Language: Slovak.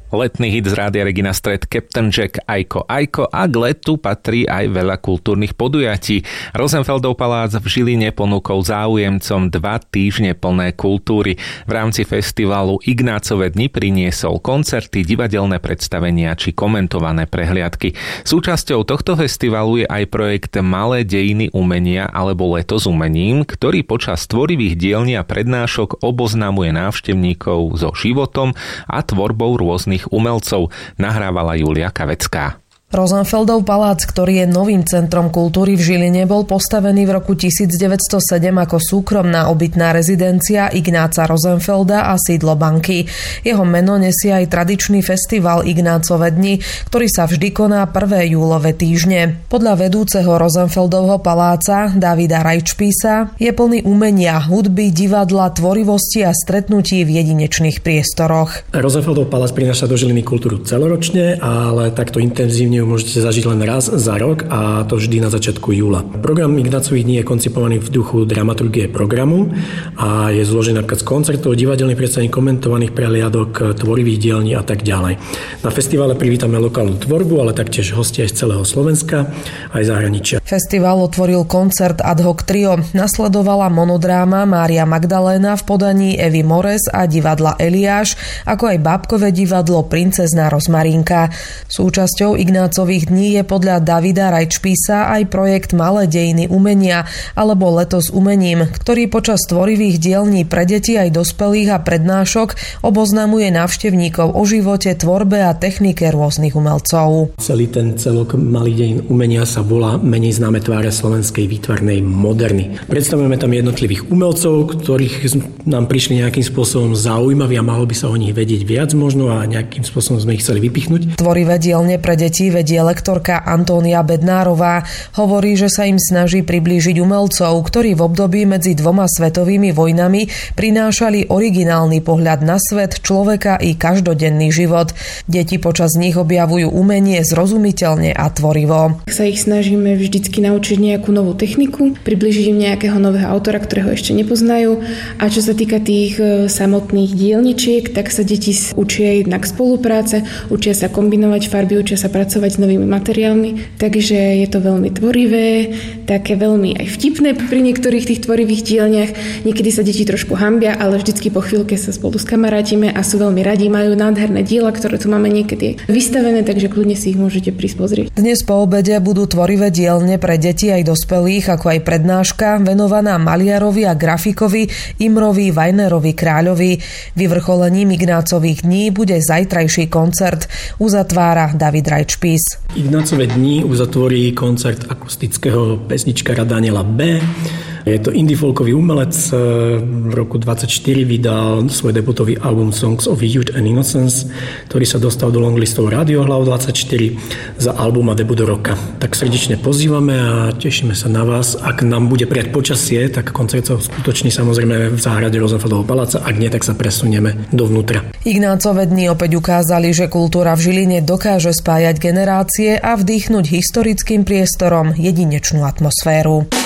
Letný hit z Rádia Regina Stred Captain Jack Ajko Ajko a k letu patrí aj veľa kultúrnych podujatí. Rosenfeldov palác v Žiline ponúkol záujemcom 2 týždne plné kultúry. V rámci festivalu Ignácove dni priniesol koncerty, divadelné predstavenia či komentované prehliadky. Súčasťou tohto festivalu je aj projekt Malé dejiny umenia alebo Leto s umením, ktorý počas tvorivých dielní a prednášok oboznamuje návštevníkov so životom a tvorbou rôznych umelcov, nahrávala Julia Kavecká. Rosenfeldov palác, ktorý je novým centrom kultúry v Žiline, bol postavený v roku 1907 ako súkromná obytná rezidencia Ignáca Rosenfelda a sídlo banky. Jeho meno nesie aj tradičný festival Ignácove dni, ktorý sa vždy koná 1. júlové týždne. Podľa vedúceho Rosenfeldovho paláca Davida Rajčpísa je plný umenia, hudby, divadla, tvorivosti a stretnutí v jedinečných priestoroch. Rosenfeldov palác prináša do Žiliny kultúru celoročne, ale takto intenzívne môžete zažiť len raz za rok a to vždy na začiatku júla. Program Ignácových dní je koncipovaný v duchu dramaturgie programu a je zložený napríklad z koncertov, divadelných predstavení, komentovaných prehliadok, tvorivých dielní a tak ďalej. Na festivale privítame lokálnu tvorbu, ale taktiež hostia aj z celého Slovenska aj zahraničia. Festival otvoril koncert ad hoc trio. Nasledovala monodráma Mária Magdaléna v podaní Evy Mores a divadla Eliáš, ako aj bábkové divadlo Princezná Rozmarínka. Súčasťou Ignácových dní je podľa Davida Rajčpísa aj projekt Malé dejiny umenia alebo Leto s umením, ktorý počas tvorivých dielní pre deti aj dospelých a prednášok oboznamuje návštevníkov o živote, tvorbe a technike rôznych umelcov. Celý ten celok Malých dejín umenia sa volá Menej známe tváre slovenskej výtvarnej moderny. Predstavujeme tam jednotlivých umelcov, ktorých nám prišli nejakým spôsobom zaujímaví a malo by sa o nich vedieť viac možno a nejakým spôsobom sme ich chceli vypichnúť. Tvorivé dielne pre deti vedie lektorka Antónia Bednárová. Hovorí, že sa im snaží priblížiť umelcov, ktorí v období medzi 2 svetovými vojnami prinášali originálny pohľad na svet, človeka i každodenný život. Deti počas nich objavujú umenie zrozumiteľne a tvorivo. Sa ich snažíme vždycky naučiť nejakú novú techniku, priblížiť im nejakého nového autora, ktorého ešte nepoznajú. A čo sa týka tých samotných dielničiek, tak sa deti učia jednak spolupráce, učia sa kombinovať farby, učia sa pracovať s novými materiálmi, takže je to veľmi tvorivé, také veľmi aj vtipné pri niektorých tých tvorivých dielniach. Niekedy sa deti trošku hanbia, ale vždycky po chvíľke sa spolu skamarátime a sú veľmi radi, majú nádherné diela, ktoré tu máme niekedy vystavené, takže kľudne si ich môžete prísť pozrieť. Dnes po obede budú tvorivé dielne pre deti aj dospelých, ako aj prednáška venovaná maliarovi a grafikovi Imrovi Vajnerovi Kráľovi. Vyvrcholením Ignácových dní bude zajtrajší koncert, uzatvára David Rajčpís. Ignácove dni uzatvorí koncert akustického pesničkára Daniela B. Je to indie folkový umelec, v roku 2024 vydal svoj debutový album Songs of Youth and Innocence, ktorý sa dostal do longlistov Radio Hlav 24 za album a debut do roka. Tak srdečne pozývame a tešíme sa na vás. Ak nám bude prijať počasie, tak koncert sa uskutoční samozrejme v záhrade Rosenfeldovho paláca, ak nie, tak sa presunieme dovnútra. Ignácove dni opäť ukázali, že kultúra v Žiline dokáže spájať generácie a vdýchnuť historickým priestorom jedinečnú atmosféru.